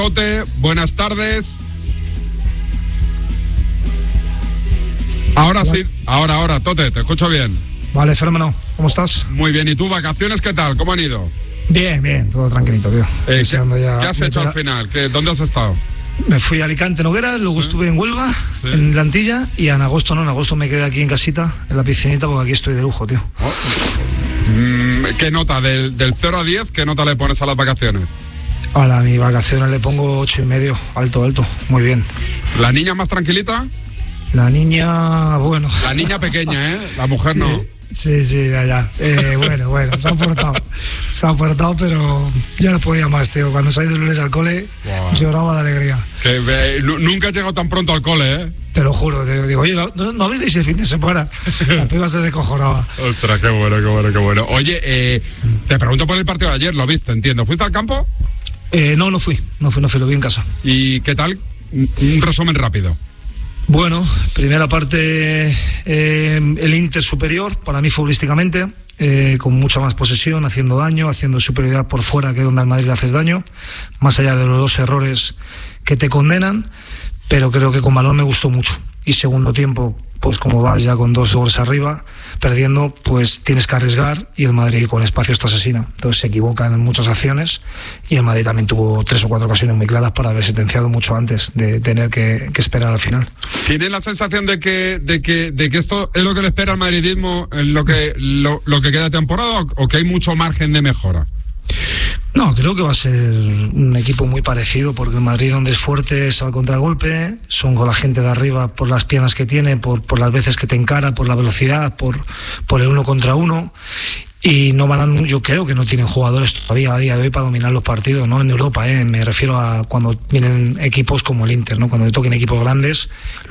Tote, buenas tardes. Ahora sí, ahora, Tote, te escucho bien. Vale, fenómeno. ¿Cómo estás? Muy bien, ¿y tú, vacaciones qué tal? ¿Cómo han ido? Bien, todo tranquilito, tío. ¿Qué has hecho al final? ¿Dónde has estado? Me fui a Alicante, Noguera, luego estuve en Huelva, en Lantilla, y en agosto me quedé aquí en casita, en la piscinita, porque aquí estoy de lujo, tío. ¿Qué nota? Del 0 a 10, ¿qué nota le pones a las vacaciones? A mis vacaciones le pongo 8,5, alto, muy bien. ¿La niña más tranquilita? La niña, bueno. La niña pequeña, ¿eh? La mujer sí, no. Sí, ya. Bueno, se ha portado, pero ya no podía más, tío. Cuando se ha ido el lunes al cole, lloraba de alegría. Nunca he llegado tan pronto al cole, ¿eh? Te lo juro, te digo, oye, no abriréis el fin de semana. La piba se descojonaba. Ostras, qué bueno. Oye, te pregunto por el partido de ayer, lo viste, entiendo. ¿Fuiste al campo? No fui, lo vi en casa. ¿Y qué tal? Un resumen rápido. Bueno, primera parte, el Inter superior, para mí futbolísticamente, con mucha más posesión, haciendo daño, haciendo superioridad por fuera, que es donde al Madrid le haces daño, más allá de los dos errores que te condenan, pero creo que con balón me gustó mucho. Y segundo tiempo, pues como vas ya con 2 goles arriba, perdiendo, pues tienes que arriesgar, y el Madrid con espacios te asesina. Entonces se equivocan en muchas acciones, y el Madrid también tuvo 3 o 4 ocasiones muy claras para haber sentenciado mucho antes de tener que esperar al final. ¿Tiene la sensación de que esto es lo que le espera al madridismo en lo que queda de temporada, o que hay mucho margen de mejora? No, creo que va a ser un equipo muy parecido, porque el Madrid, donde es fuerte, es al contragolpe, son con la gente de arriba por las piernas que tiene, por las veces que te encara, por la velocidad, por el 1 contra 1. Y yo creo que no tienen jugadores todavía a día de hoy para dominar los partidos, ¿no? En Europa, me refiero a cuando vienen equipos como el Inter, ¿no? Cuando te toquen equipos grandes.